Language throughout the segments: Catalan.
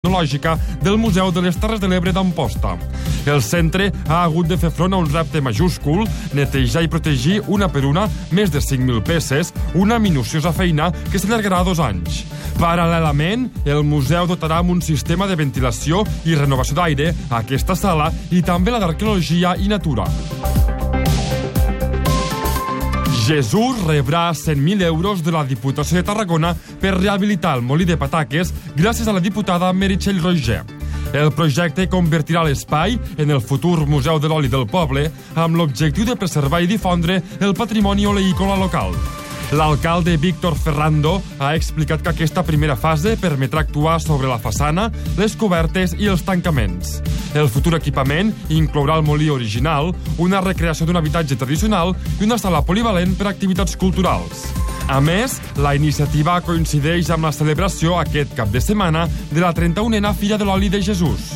etnològica del Museu de les Terres de l'Ebre d'Amposta. El centre ha hagut de fer front a un repte majúscul, netejar i protegir una per una més de 5.000 peces, una minuciosa feina que s'allargarà 2 anys. Paral·lelament, el museu dotarà amb un sistema de ventilació i renovació d'aire a aquesta sala i també la d'arqueologia i natura. Jesús rebrà 100.000 euros de la Diputació de Tarragona per rehabilitar el molí de pataques gràcies a la diputada Meritxell Roigé. El projecte convertirà l'espai en el futur Museu de l'Oli del Poble amb l'objectiu de preservar i difondre el patrimoni oleícola local. L'alcalde Víctor Ferrando ha explicat que aquesta primera fase permetrà actuar sobre la façana, les cobertes i els tancaments. El futur equipament inclourà el molí original, una recreació d'un habitatge tradicional i una sala polivalent per a activitats culturals. A més, la iniciativa coincideix amb la celebració aquest cap de setmana de la 31a Fira de l'Oli de Jesús.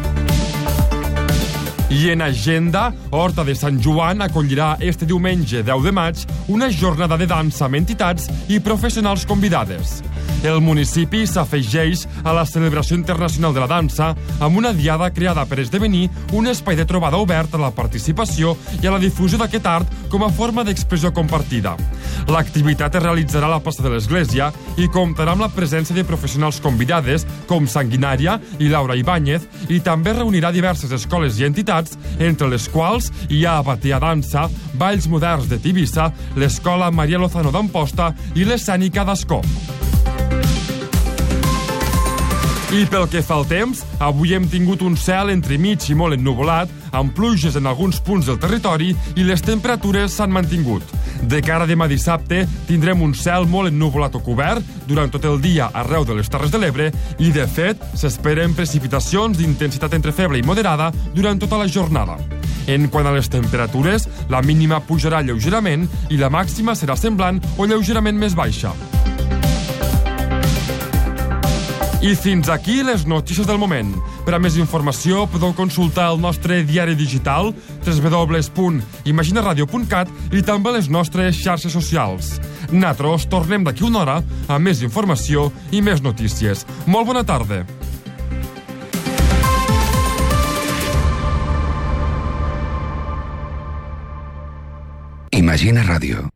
I en agenda, Horta de Sant Joan acollirà este diumenge 10 de maig una jornada de dansa amb entitats i professionals convidades. El municipi s'afegeix a la celebració internacional de la dansa amb una diada creada per esdevenir un espai de trobada obert a la participació i a la difusió d'aquest art com a forma d'expressió compartida. L'activitat es realitzarà a la plaça de l'Església i comptarà amb la presència de professionals convidades com Sanguinària i Laura Ibáñez i també reunirà diverses escoles i entitats, entre les quals hi ha Batea Dansa, Balls Moderns de Tivissa, l'Escola Maria Lozano d'Amposta i l'Escènica d'Ascó. I pel que fa al temps, avui hem tingut un cel entremig i molt ennuvolat, amb pluges en alguns punts del territori i les temperatures s'han mantingut. De cara a demà dissabte, tindrem un cel molt ennuvolat o cobert durant tot el dia arreu de les Terres de l'Ebre i, de fet, s'esperen precipitacions d'intensitat entre feble i moderada durant tota la jornada. En quant a les temperatures, la mínima pujarà lleugerament i la màxima serà semblant o lleugerament més baixa. I fins aquí les notícies del moment. Per a més informació podeu consultar el nostre diari digital www.imaginaradio.cat i també les nostres xarxes socials. Nosaltres tornem d'aquí una hora amb més informació i més notícies. Molt bona tarda. Imagina Radio.